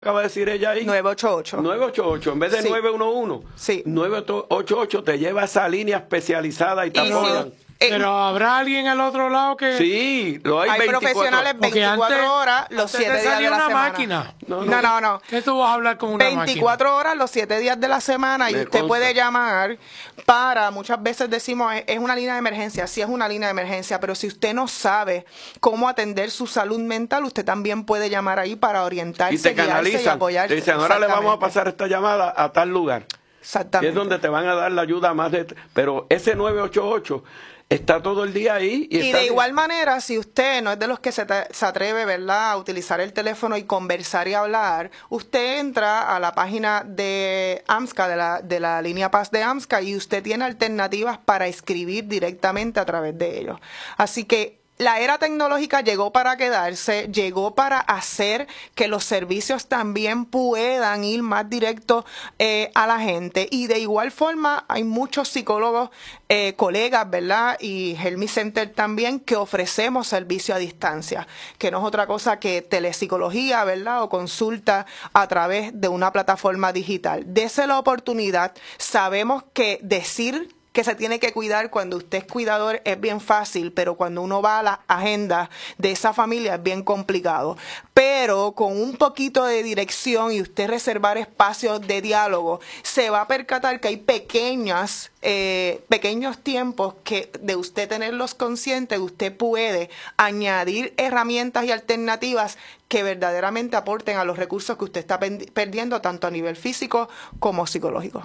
acaba de decir ella ahí. 988. 988, en vez de Sí. 911. Sí. 988 te lleva a esa línea especializada y te apoyan. Pero habrá alguien al otro lado que... Sí, lo hay, Hay 24. profesionales Porque 24 horas los antes 7 te días de salía la una semana. máquina. No. ¿Qué tú vas a hablar con una 24 horas los 7 días de la semana y Me usted consta. puede llamar para, muchas veces decimos, es una línea de emergencia, sí es una línea de emergencia, pero si usted no sabe cómo atender su salud mental, usted también puede llamar ahí para orientarse, Y te guiarse y canalizan. apoyarse. Te dicen, ahora le vamos a Exactamente. pasar esta llamada a tal lugar. Exactamente. Que es donde te van a dar la ayuda más de... Pero ese 988 está todo el día ahí. Y Y está de igual manera, si usted no es de los que se atreve, ¿verdad?, a utilizar el teléfono y conversar y hablar, usted entra a la página de AMSCA, de la línea Paz de AMSCA, y usted tiene alternativas para escribir directamente a través de ellos. Así que la era tecnológica llegó para quedarse, llegó para hacer que los servicios también puedan ir más directo a la gente. Y de igual forma hay muchos psicólogos, colegas, ¿verdad? Y Helmi Center también, que ofrecemos servicio a distancia, que no es otra cosa que telepsicología, ¿verdad? O consulta a través de una plataforma digital. Dese la oportunidad. Sabemos que decir que se tiene que cuidar cuando usted es cuidador es bien fácil, pero cuando uno va a la agenda de esa familia es bien complicado. Pero con un poquito de dirección y usted reservar espacios de diálogo, se va a percatar que hay pequeños tiempos que de usted tenerlos conscientes, usted puede añadir herramientas y alternativas que verdaderamente aporten a los recursos que usted está perdiendo, tanto a nivel físico como psicológico.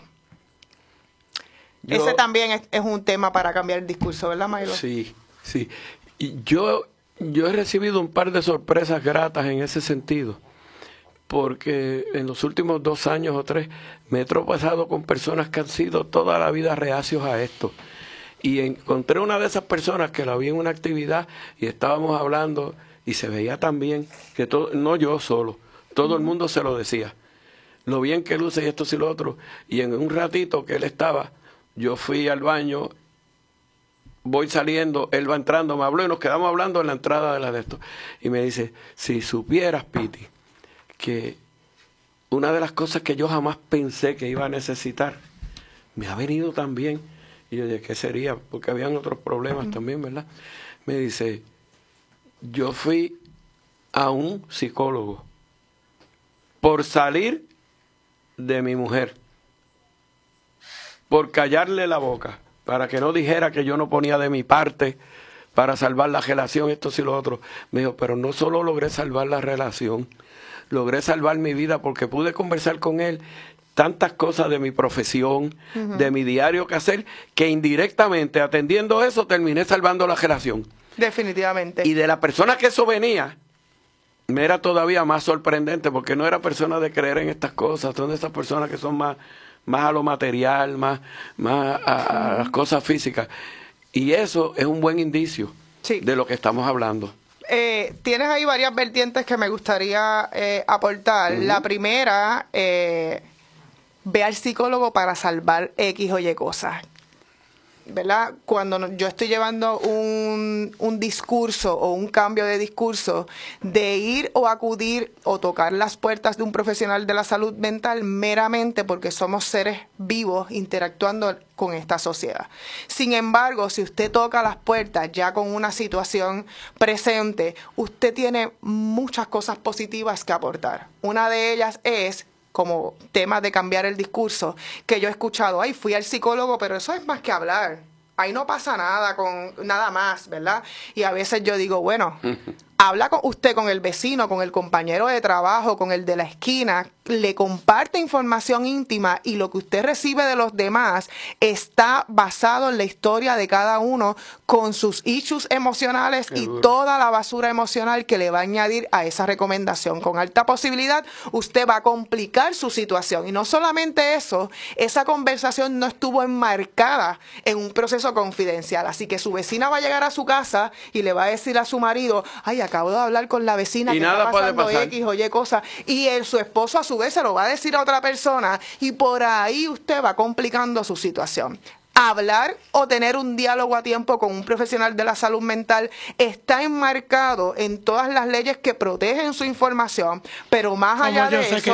Ese también es un tema para cambiar el discurso, ¿verdad, Maylo? Sí. Y yo he recibido un par de sorpresas gratas en ese sentido, porque en los últimos 2 años o 3 me he tropezado con personas que han sido toda la vida reacios a esto. Y encontré una de esas personas que la vi en una actividad y estábamos hablando y se veía tan bien que todo, no yo solo, todo el mundo se lo decía. Lo bien que luce y esto y lo otro. Y en un ratito que él estaba, yo fui al baño, voy saliendo, él va entrando, me habló y nos quedamos hablando en la entrada de esto. Y me dice, si supieras, Piti, que una de las cosas que yo jamás pensé que iba a necesitar, me ha venido también. Y yo dije, ¿qué sería? Porque habían otros problemas también, ¿verdad? Me dice, yo fui a un psicólogo por salir de mi mujer, por callarle la boca, para que no dijera que yo no ponía de mi parte para salvar la relación, esto y lo otro. Me dijo, pero no solo logré salvar la relación, logré salvar mi vida porque pude conversar con él tantas cosas de mi profesión, de mi diario que hacer, que indirectamente, atendiendo eso, terminé salvando la relación. Definitivamente. Y de la persona que eso venía, me era todavía más sorprendente, porque no era persona de creer en estas cosas, son de esas personas que son más a lo material, más a las cosas físicas. Y eso es un buen indicio de lo que estamos hablando. Tienes ahí varias vertientes que me gustaría aportar. La primera, ve al psicólogo para salvar X o Y cosas, ¿verdad? Cuando yo estoy llevando un discurso o un cambio de discurso, de ir o acudir o tocar las puertas de un profesional de la salud mental meramente porque somos seres vivos interactuando con esta sociedad. Sin embargo, si usted toca las puertas ya con una situación presente, usted tiene muchas cosas positivas que aportar. Una de ellas es, como tema de cambiar el discurso, que yo he escuchado, ay, fui al psicólogo, pero eso es más que hablar. Ahí no pasa nada con nada más, ¿verdad? Y a veces yo digo, bueno, habla con usted con el vecino, con el compañero de trabajo, con el de la esquina, le comparte información íntima y lo que usted recibe de los demás está basado en la historia de cada uno con sus issues emocionales y toda la basura emocional que le va a añadir a esa recomendación. Con alta posibilidad, usted va a complicar su situación. Y no solamente eso, esa conversación no estuvo enmarcada en un proceso confidencial. Así que su vecina va a llegar a su casa y le va a decir a su marido, ay, acabo de hablar con la vecina y que nada está pasando puede pasar. X o Y cosas. Y su esposo a su vez se lo va a decir a otra persona y por ahí usted va complicando su situación. hablar o tener un diálogo a tiempo con un profesional de la salud mental está enmarcado en todas las leyes que protegen su información, pero más allá de eso,